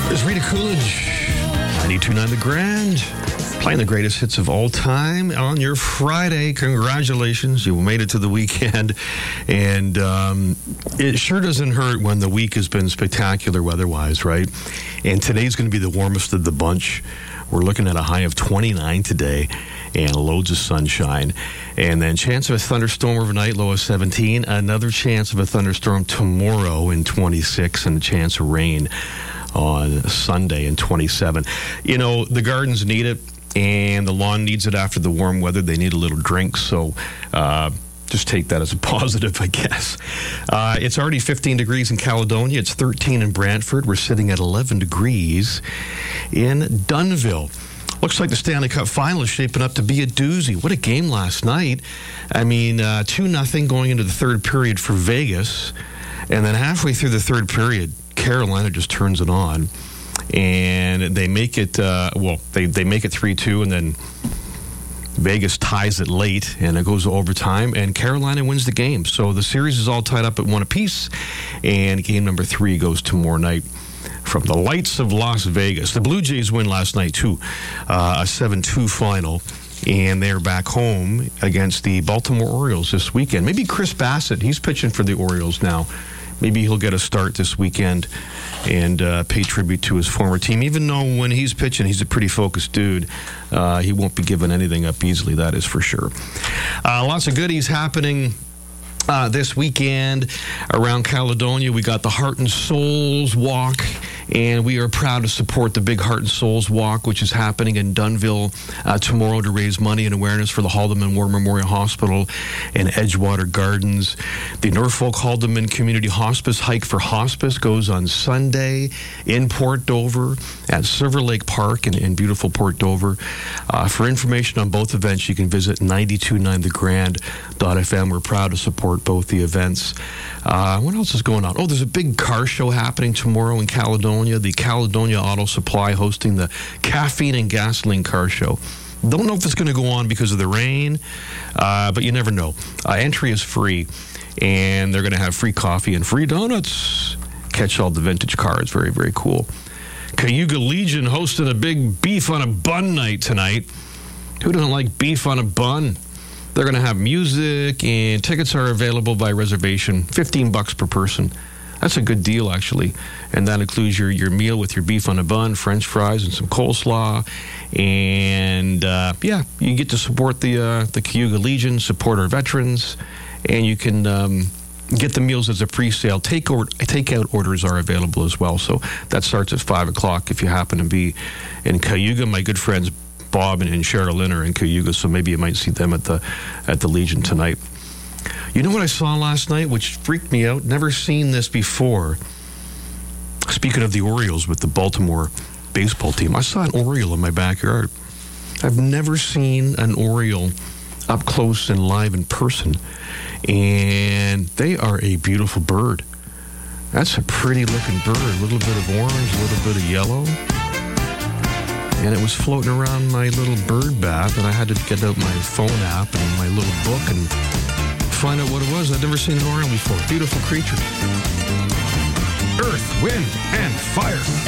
There's Rita Coolidge, 92.9 The Grand, playing the greatest hits of all time on your Friday. Congratulations, you made it to the weekend. And it sure doesn't hurt when the week has been spectacular weather-wise, right? And today's going to be the warmest of the bunch. We're looking at a high of 29 today and loads of sunshine. And then chance of a thunderstorm overnight, low of 17. Another chance of a thunderstorm tomorrow in 26, and a chance of rain on Sunday in 27. You know, the gardens need it, and the lawn needs it after the warm weather. They need a little drink, so just take that as a positive, I guess. It's already 15 degrees in Caledonia. It's 13 in Brantford. We're sitting at 11 degrees in Dunnville. Looks like the Stanley Cup final is shaping up to be a doozy. What a game last night. I mean, 2-0 going into the third period for Vegas. And then halfway through the third period, Carolina just turns it on. And they make it, they make it 3-2, and then Vegas ties it late, and it goes to overtime, and Carolina wins the game. So the series is all tied up at 1 apiece, and game number 3 goes tomorrow night from the lights of Las Vegas. The Blue Jays win last night, too, a 7-2 final, and they're back home against the Baltimore Orioles this weekend. Maybe Chris Bassett, he's pitching for the Orioles now. Maybe he'll get a start this weekend and pay tribute to his former team, even though when he's pitching, he's a pretty focused dude. He won't be giving anything up easily, that is for sure. Lots of goodies happening this weekend around Caledonia. We got the Heart and Souls Walk, and we are proud to support the big Heart and Souls Walk, which is happening in Dunnville tomorrow to raise money and awareness for the Haldeman War Memorial Hospital and Edgewater Gardens. The Norfolk Haldeman Community Hospice Hike for Hospice goes on Sunday in Port Dover at Silver Lake Park in beautiful Port Dover. For information on both events, you can visit 929thegrand.fm. We're proud to support both the events. What else is going on? Oh, there's a big car show happening tomorrow in Caledonia. The Caledonia Auto Supply hosting the Caffeine and Gasoline Car Show. Don't know if it's going to go on because of the rain, but you never know. Entry is free, and they're going to have free coffee and free donuts. Catch all the vintage cars. Very, very cool. Cayuga Legion hosting a big beef on a bun night tonight. Who doesn't like beef on a bun? They're going to have music, and tickets are available by reservation, $15 per person. That's a good deal, actually. And that includes your meal with your beef on a bun, French fries, and some coleslaw. And, you get to support the Cayuga Legion, support our veterans, and you can get the meals as a pre-sale. Takeout orders are available as well, so that starts at 5 o'clock if you happen to be in Cayuga. My good friends Bob and Cheryl Lynn are in Cayuga, so maybe you might see them at the Legion tonight. You know what I saw last night, which freaked me out? Never seen this before. Speaking of the Orioles with the Baltimore baseball team, I saw an Oriole in my backyard. I've never seen an Oriole up close and live in person, and they are a beautiful bird. That's a pretty looking bird. A little bit of orange, a little bit of yellow. And it was floating around my little bird bath, and I had to get out my phone app and my little book and find out what it was. I'd never seen an Oriole before. Beautiful creature. Earth, Wind, and Fire.